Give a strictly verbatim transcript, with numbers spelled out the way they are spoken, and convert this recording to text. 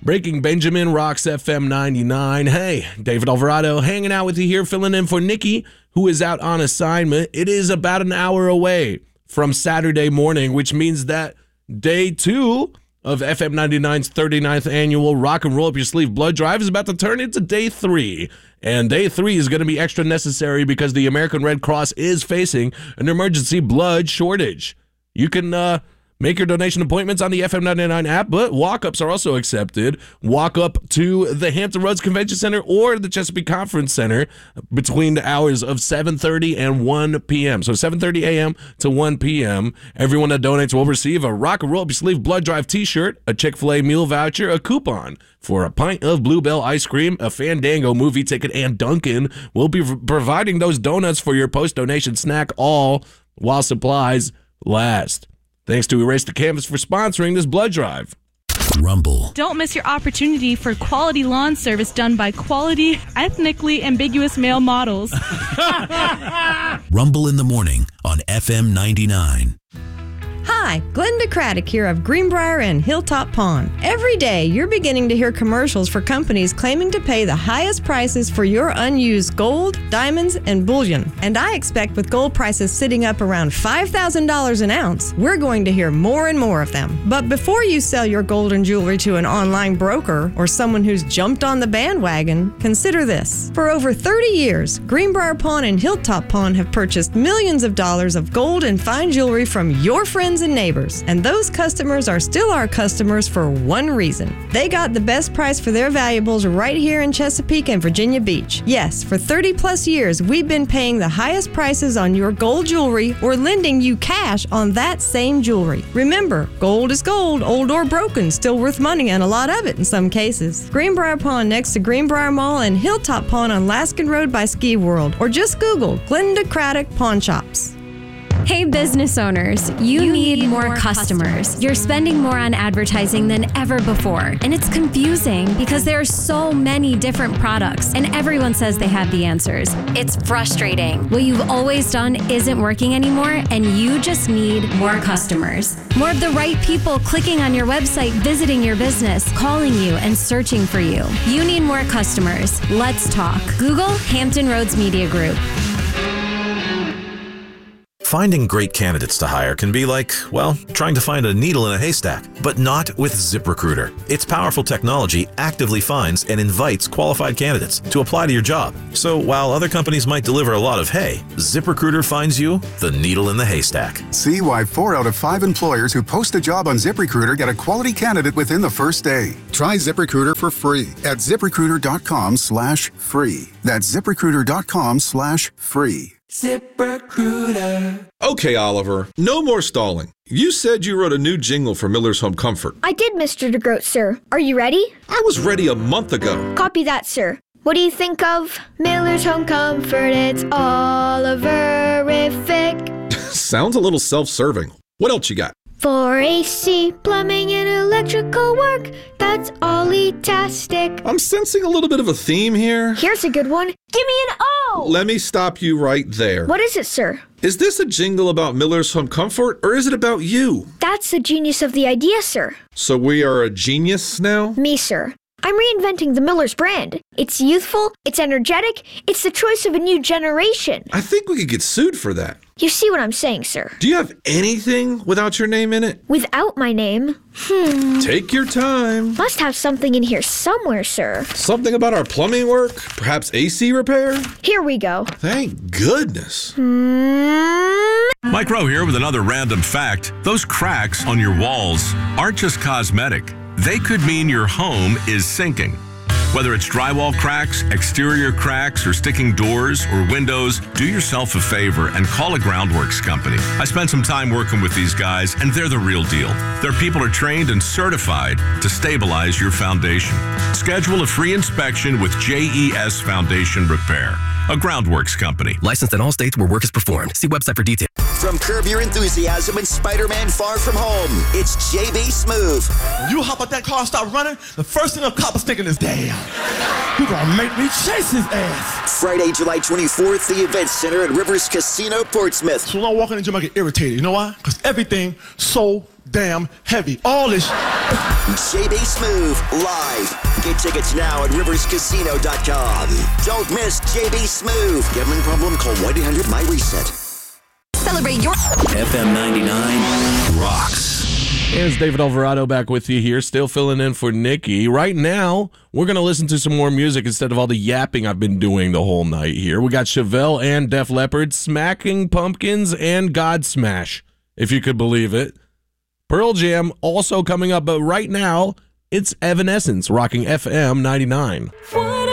Breaking Benjamin rocks F M ninety-nine. Hey, David Alvarado hanging out with you here, filling in for Nikki, who is out on assignment. It is about an hour away from Saturday morning, which means that day two of F M ninety-nine's thirty-ninth annual Rock and Roll Up Your Sleeve blood drive is about to turn into day three. And day three is going to be extra necessary because the American Red Cross is facing an emergency blood shortage. You can uh, make your donation appointments on the F M ninety-nine app, but walk-ups are also accepted. Walk up to the Hampton Roads Convention Center or the Chesapeake Conference Center between the hours of seven thirty and one p.m. So seven thirty a.m. to one p.m. Everyone that donates will receive a Rock and Roll Up Your Sleeve blood drive t-shirt, a Chick-fil-A meal voucher, a coupon for a pint of Bluebell ice cream, a Fandango movie ticket, and Dunkin' will be providing those donuts for your post-donation snack, all while supplies last. Thanks to Erase the Canvas for sponsoring this blood drive. Rumble. Don't miss your opportunity for quality lawn service done by quality, ethnically ambiguous male models. Rumble in the morning on F M ninety-nine. Hi, Glenda Craddock here of Greenbrier and Hilltop Pond. Every day, you're beginning to hear commercials for companies claiming to pay the highest prices for your unused gold, diamonds, and bullion. And I expect with gold prices sitting up around five thousand dollars an ounce, we're going to hear more and more of them. But before you sell your gold and jewelry to an online broker or someone who's jumped on the bandwagon, consider this. For over thirty years, Greenbrier Pawn and Hilltop Pawn have purchased millions of dollars of gold and fine jewelry from your friends and neighbors, and those customers are still our customers for one reason. They got the best price for their valuables right here in Chesapeake and Virginia Beach. Yes, for thirty plus years, we've been paying the highest prices on your gold jewelry or lending you cash on that same jewelry. Remember, gold is gold, old or broken, still worth money, and a lot of it in some cases. Greenbrier Pawn next to Greenbrier Mall and Hilltop Pawn on Laskin Road by Ski World, or just Google Glenda Craddock Pawn Shops. Hey business owners, you, you need, need more, more customers. customers. You're spending more on advertising than ever before, and it's confusing because there are so many different products and everyone says they have the answers. It's frustrating. What you've always done isn't working anymore, and you just need more customers. More of the right people clicking on your website, visiting your business, calling you, and searching for you. You need more customers. Let's talk. Google Hampton Roads Media Group. Finding great candidates to hire can be like, well, trying to find a needle in a haystack, but not with ZipRecruiter. Its powerful technology actively finds and invites qualified candidates to apply to your job. So while other companies might deliver a lot of hay, ZipRecruiter finds you the needle in the haystack. See why four out of five employers who post a job on ZipRecruiter get a quality candidate within the first day. Try ZipRecruiter for free at ZipRecruiter.com slash free. That's ZipRecruiter.com slash free. ZipRecruiter. Okay, Oliver, no more stalling. You said you wrote a new jingle for Miller's Home Comfort. I did, Mister DeGroat, sir. Are you ready? I was ready a month ago. Copy that, sir. What do you think of Miller's Home Comfort? It's Oliverific. Sounds a little self-serving. What else you got? For A C, plumbing, and electrical work, that's Ollie-tastic. I'm sensing a little bit of a theme here. Here's a good one. Give me an O! Let me stop you right there. What is it, sir? Is this a jingle about Miller's Home Comfort, or is it about you? That's the genius of the idea, sir. So we are a genius now? Me, sir. I'm reinventing the Miller's brand. It's youthful, it's energetic, it's the choice of a new generation. I think we could get sued for that. You see what I'm saying, sir. Do you have anything without your name in it? Without my name? Hmm. Take your time. Must have something in here somewhere, sir. Something about our plumbing work? Perhaps A C repair? Here we go. Thank goodness. Hmm. Mike Rowe here with another random fact. Those cracks on your walls aren't just cosmetic. They could mean your home is sinking. Whether it's drywall cracks, exterior cracks, or sticking doors or windows, do yourself a favor and call a Groundworks company. I spent some time working with these guys, and they're the real deal. Their people are trained and certified to stabilize your foundation. Schedule a free inspection with J E S Foundation Repair, a Groundworks company. Licensed in all states where work is performed. See website for details. From Curb Your Enthusiasm and Spider-Man Far From Home, it's J B Smoove. When you hop out that car and start running, the first thing the cop is thinking is, damn, you gonna make me chase his ass. Friday, July twenty-fourth, the Event Center at Rivers Casino, Portsmouth. So when I walk in the gym, I get irritated. You know why? Because everything so damn heavy. All this J B Smoove live. Get tickets now at rivers casino dot com. Don't miss J B Smoove. Gambling problem? Call one eight hundred my reset. Celebrate your F M ninety-nine rocks. Here's David Alvarado back with you here, still filling in for Nikki. Right now, we're going to listen to some more music instead of all the yapping I've been doing the whole night here. We got Chevelle and Def Leppard, Smacking Pumpkins, and Godsmash, if you could believe it. Pearl Jam also coming up, but right now, it's Evanescence rocking F M ninety-nine. One